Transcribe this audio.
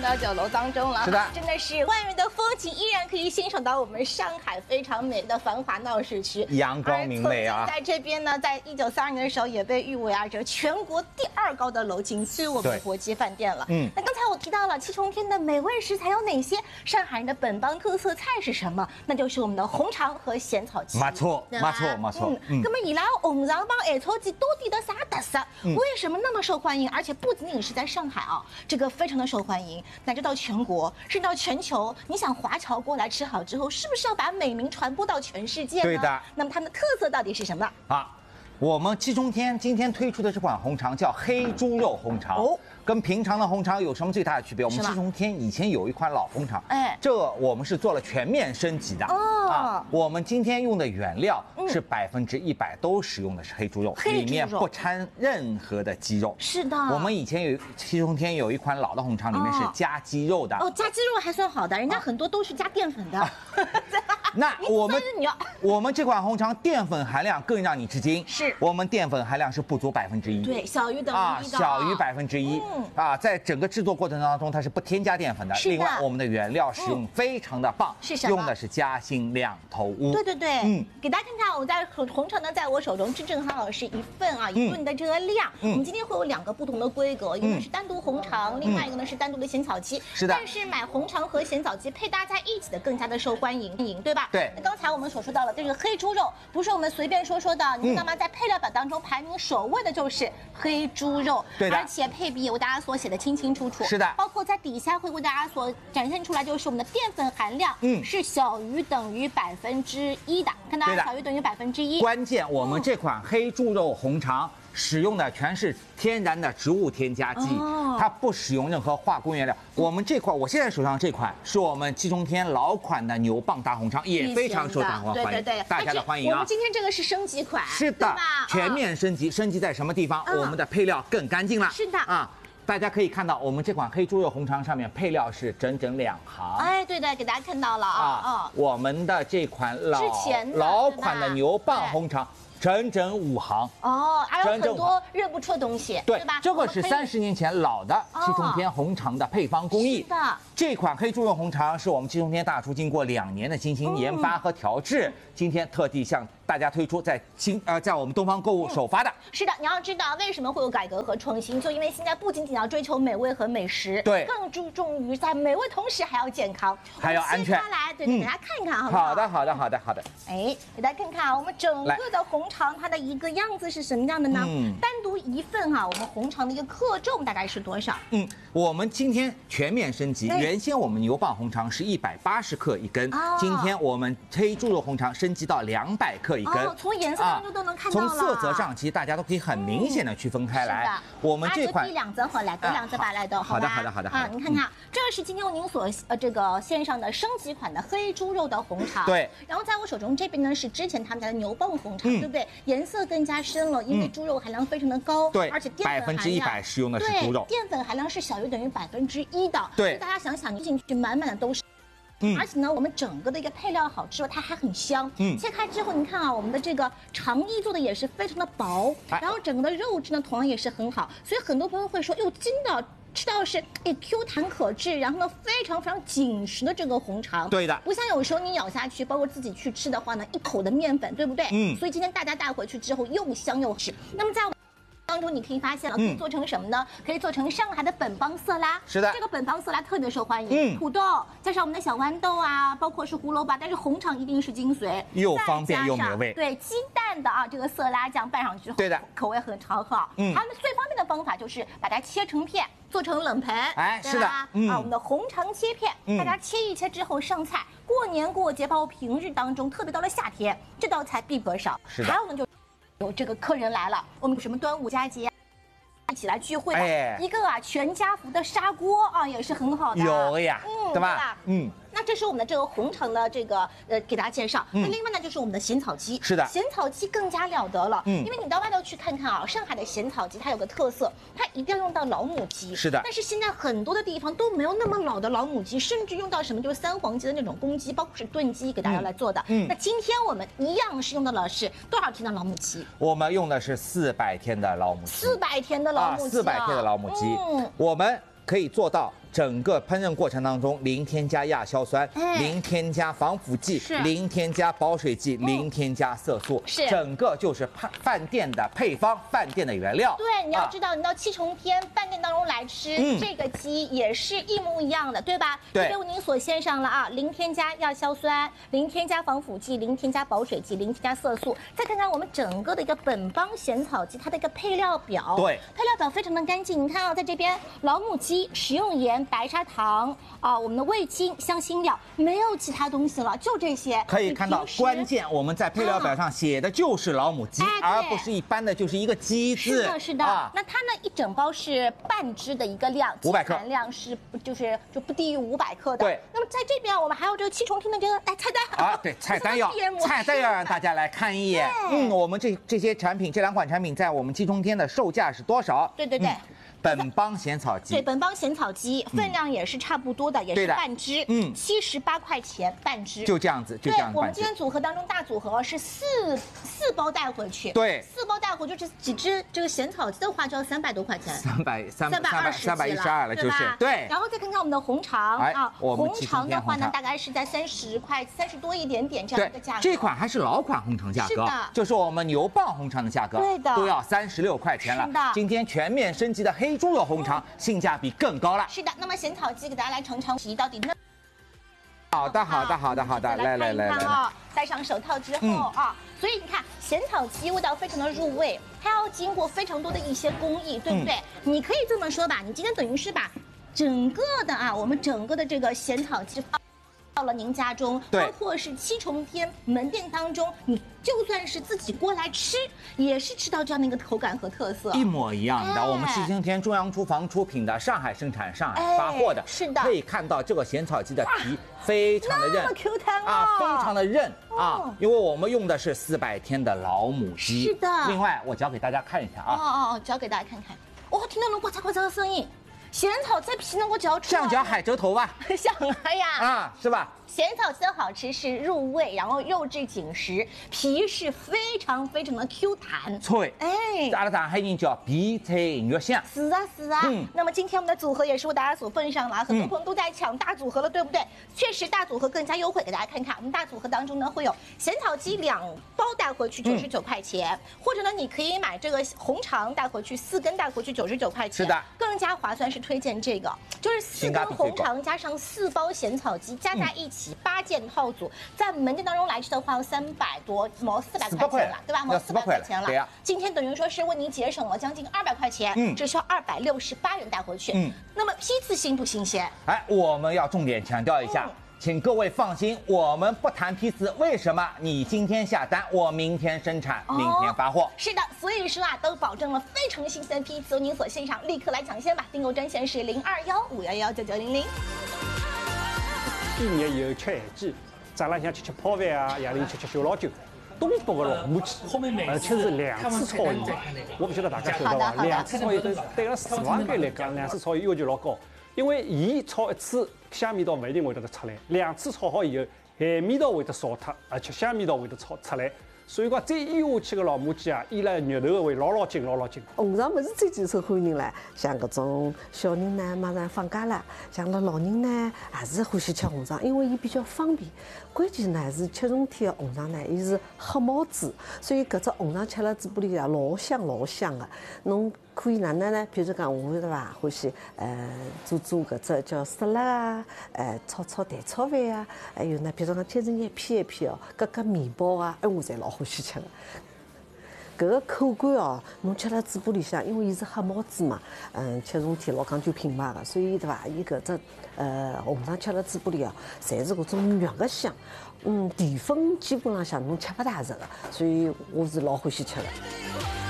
到酒楼当中了。 是的， 真的是万人的风情依然可以欣赏到我们上海非常美的繁华闹市区， 阳光明媚啊。 在这边呢，在1932年的时候也被誉为这全国第2高的楼，仅次于我们国际饭店了。那刚才我提到了7重天的美味食材有哪些？上海人的本帮特色菜是什么？那就是我们的红肠和咸草鸡。 没错，没错，没错。 那么伊拉红肠帮咸草鸡到底的啥特色？为什么那么受欢迎？而且不仅仅是在上海这个非常的受欢迎，乃至到全国，甚至到全球。你想华侨过来吃好之后，是不是要把美名传播到全世界呢？ 对的。 那么它们的特色到底是什么？ 我们7重天今天推出的这款红肠叫黑猪肉红肠。跟平常的红肠有什么最大的区别？我们7重天以前有一款老红肠，这我们是做了全面升级的我们今天用的原料是100%都使用的是黑猪肉，里面不掺任何的鸡肉。 是的， 我们以前7重天有一款老的红肠，里面是加鸡肉的。 加鸡肉还算好的，人家很多都是加淀粉的。 那我们这款红肠淀粉含量更让你吃惊，是我们淀粉含量是不足1%， 对，小于等于1的， 小于1%。在整个制作过程当中，它是不添加淀粉的。另外，我们的原料使用非常的棒， 是什么？ 用的是嘉兴两头乌。 对，给大家看看，我在红肠呢，在我手中正好是一份1顿的这个量。我们今天会有2个不同的规格，一个是单独红肠，另外一个呢是单独的咸草鸡。 是的。 但是买红肠和咸草鸡配搭在一起的更加的受欢迎，对吧？ 对。 那刚才我们所说到的这个黑猪肉，不是我们随便说的，你知道吗？在配料表当中排名首位的就是黑猪肉， 对的。 而且配比有大家所写的清清楚楚， 是的， 包括在底下会为大家所展现出来，就是我们的淀粉含量，是小于等于1%的，看到小于等于1%。 关键我们这款黑猪肉红肠使用的全是天然的植物添加剂，它不使用任何化工原料。我们这款，我现在手上这款是我们7重天老款的牛蒡大红肠，也非常受大家的欢迎我们今天这个是升级款， 是的，全面升级。升级在什么地方？我们的配料更干净了。 是的大家可以看到，我们这款黑猪肉红肠上面配料是整整2行。 对的，给大家看到了我们的这款老款的牛蒡红肠。整整5行还有很多认不出的东西，对吧？ 这个是30年前老的7重天红肠的配方工艺。 是的， 这款黑猪肉红肠是我们7重天大厨经过2年的精心研发和调制，今天特地向大家推出，在我们东方购物首发的。 是的，你要知道为什么会有改革和创新，就因为现在不仅仅要追求美味和美食， 对， 更注重于在美味同时还要健康， 还要安全。 来，对，给大家看一看，好不好？ 好的。 给大家看看我们整个的红肠，它的一个样子是什么样的呢？单独一份我们红肠的一个克重大概是多少？ 我们今天全面升级，原先我们牛蒡红肠是180克一根，今天我们黑猪肉红肠升级到200克一根。 从颜色当中都能看到了。 从色泽上，其实大家都可以很明显的区分开来。我们这款第2则好来，第2则把来的， 好的。 你看看，这是今天您所这个线上的升级款的黑猪肉的红肠。 对。 然后在我手中这边呢是之前他们家的牛蒡红肠，对不对？颜色更加深了，因为猪肉含量非常的高， 对， 而且淀粉含量 100%使用的是猪肉， 淀粉含量是小于等于1%的。 对。 所以大家想想，你进去满满的都是。而且呢，我们整个的一个配料好之外，它还很香。切开之后，你看我们的这个肠衣做的也是非常的薄，然后整个的肉质呢，同样也是很好。所以很多朋友会说，真的吃到是Q 弹可治，然后呢非常紧实的这个红肠。 对的， 不像有时候你咬下去，包括自己去吃的话呢，一口的面粉，对不对？所以今天大家带回去之后又香又实。那么在当中你可以发现了，可以做成什么呢？可以做成上海的本帮色拉。 是的， 这个本帮色拉特别受欢迎。土豆加上我们的小豌豆包括是胡萝卜，但是红肠一定是精髓， 又方便又美味。 对，鸡蛋的这个色拉酱拌上之后， 对的， 口味很超好。他们最方便的方法就是把它切成片，做成冷盆。 是的， 我们的红肠切片，大家切一切之后上菜。过年过节，包括平日当中，特别到了夏天，这道菜必不可少。 是的， 还有呢有这个客人来了，我们什么端午佳节一起来聚会的，一个全家福的砂锅也是很好的。 有呀，对吧？ 那这是我们的这个红肠的这个给大家介绍。那另外呢就是我们的咸草鸡。 是的， 咸草鸡更加了得了。因为你到外头去看看上海的咸草鸡它有个特色，它一定要用到老母鸡。 是的。 但是现在很多的地方都没有那么老的老母鸡，甚至用到什么就是3黄鸡的那种公鸡，包括是炖鸡给大家来做的。那今天我们一样是用到了是多少天的老母鸡？ 我们用的是400天的老母鸡。 400天的老母鸡。 400天的老母鸡。我们可以做到整个烹饪过程当中零添加亚硝酸，零添加防腐剂，零添加保水剂，零添加色素，整个就是饭店的配方，饭店的原料。 对，你要知道，你到七重天饭店当中来吃这个鸡也是一模一样的，对吧？ 对。 这边为您所献上了啊，零添加亚硝酸，零添加防腐剂，零添加保水剂，零添加色素。再看看我们整个的一个本帮咸草鸡，它的一个配料表， 对， 配料表非常的干净。你看啊，在这边老母鸡、食用盐、白砂糖啊，我们的味精、香辛料，没有其他东西了，就这些。 可以看到，关键我们在配料表上写的就是老母鸡，而不是一般的就是一个鸡字。 是的，是的。那它呢，一整包是半只的一个量 ，500克， 含量是就不低于500克的。 对。 那么在这边我们还有这个七重天的这个菜单啊，对，菜单要让大家来看一眼。我们这些产品，这2款产品在我们七重天的售价是多少？ 对对对。 本帮咸草鸡， 对，本帮咸草鸡分量也是差不多的，也是半只，78块钱半只， 就这样子， 对，我们今天组合当中大组合是四包带回去， 对 ，4包带回去这几只这个咸草鸡的话就要300多块钱 ，312了，就是对。 然后再看看我们的红肠啊， 红肠的话呢，大概是在30多一点点这样一个价格。 这款还是老款红肠价格，是的，就是我们牛蒡红肠的价格， 对的， 都要36块钱了。 是的， 今天全面升级的黑猪肉红肠性价比更高了。 是的，那么咸草鸡给大家来尝尝皮到底嫩。 好的，来啊！戴上手套之后啊，所以你看咸草鸡味道非常的入味，它要经过非常多的一些工艺，对不对？你可以这么说吧，你今天等于是把整个的我们整个的这个咸草鸡到了您家中，包括是七重天门店当中，你就算是自己过来吃，也是吃到这样的一个口感和特色， 一模一样的。我们七重天中央厨房出品的，上海生产、上海发货的， 是的， 可以看到这个咸草鸡的皮非常的韧， 那么 Q 弹非常的韧啊，因为我们用的是400天的老母鸡。 是的。 另外，我教给大家看一下啊。 教给大家看看，哇，听到那呱嚓的声音。咸草在皮能够嚼出来， 像嚼海蜇头吧？ 像了呀！ 是吧？ 咸草鸡的好吃是入味，然后肉质紧实，皮是非常的 Q 弹脆。阿拉上海人叫皮脆肉香。 是啊。那么今天我们的组合也是为大家所奉上了，很多朋友都在抢大组合了，对不对？确实大组合更加优惠，给大家看看。我们大组合当中呢会有咸草鸡2包带回去99块钱，或者呢你可以买这个红肠带回去4根带回去99块钱。 是的， 更加划算是推荐这个，就是4根红肠加上4包咸草鸡加在一起8件套组，在门店当中来吃的话要300多毛400块钱了，对吧？毛400块钱了。 对呀。 今天等于说是为您节省了将近200块钱，只需要268元带回去。那么批次新不新鲜？ 我们要重点强调一下，请各位放心，我们不谈批次。为什么？你今天下单，我明天生产，明天发货。 是的，所以说都保证了非常新鲜的批次由您所献上，立刻来抢先吧！订购专线是0215119900。 过年以后吃咸鸡，早浪向吃泡饭啊，夜里吃小老酒。东北的老母鸡，而且是2次炒盐。我不晓得大家晓得伐？2次炒盐对个厨房界来讲，2次炒盐要求老高，因为盐炒1次虾味道不一定会得出来，2次炒好以后，咸味道会得少脱，而且虾味道会得炒出来。所以讲，再腌下去个老母鸡腌了肉头会老紧。 红肠么是最受欢迎唻，像搿种小人呢，马上放假了，像老人呢，也是欢喜吃红肠，因为伊比较方便。关键呢是七重天的红肠呢，伊是黑毛猪，所以搿只红肠吃了嘴巴里老香的。侬可以哪能呢？比如讲我对伐，欢喜做搿只叫沙拉啊，炒蛋炒饭啊，还有呢，比如讲切成一片哦，夹面包啊，我侪老欢喜吃的。搿个口感哦，侬吃了嘴巴里向，因为伊是黑毛猪嘛，七重天老讲究品牌的，所以对伐？伊搿只红肠吃了嘴巴里哦，侪是搿种肉个香，淀粉基本浪向侬吃不大着的，所以我是老欢喜吃的。